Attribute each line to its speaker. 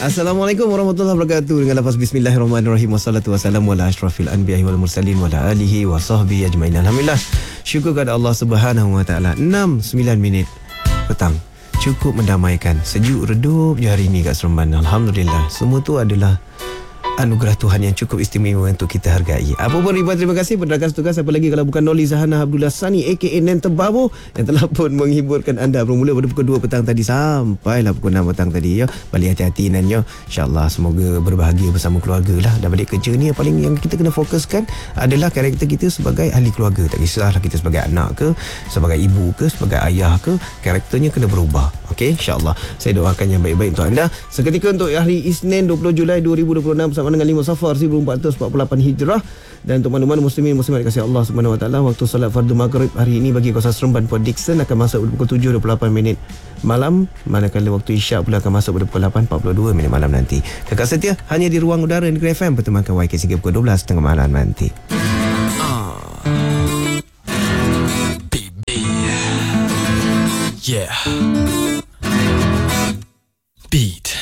Speaker 1: Assalamualaikum warahmatullahi wabarakatuh. Dengan lafaz bismillahirrahmanirrahim. Wassalatu wassalamu ala asyrafil anbiya'i wal mursalin wa ala alihi wa sahbihi ajma'in. Alhamdulillah. Syukur kepada Allah Subhanahu wa taala. 6-9 minit petang. Cukup mendamaikan. Sejuk redup je hari ini kat Seremban. Alhamdulillah. Semua tu adalah anugerah Tuhan yang cukup istimewa untuk kita hargai. Apa pun ribuan terima kasih kepada rakan setugas, apa lagi kalau bukan Noli Zahana Abdullah Sani aka Nen Terbabo yang telah pun menghiburkan anda bermula pada pukul 2 petang tadi sampailah pukul 6 petang tadi ya. Balik hati-hati Nen ya. InsyaAllah semoga berbahagia bersama keluarga lah. Dan balik kerja ni yang paling yang kita kena fokuskan adalah karakter kita sebagai ahli keluarga. Tak kisahlah kita sebagai anak ke, sebagai ibu ke, sebagai ayah ke, karakternya kena berubah. Okey, insyaAllah saya doakan yang baik-baik untuk anda. Seketika untuk hari Isnin 20 Julai 2026 bersama dengan 5 Safar 1448 Hijrah. Dan untuk mana-mana muslimin muslimat dikasihi Allah Subhanahu wa taala, waktu solat fardu maghrib hari ini bagi kawasan Seremban Port Dickson akan masuk pada pukul 7.28 minit malam, manakala waktu Isyak pula akan masuk pada pukul 8.42 minit malam nanti. Kekal setia hanya di ruang udara Negeri FM bertemankan YK hingga pukul 12 tengah malam nanti.
Speaker 2: Yeah. Beat.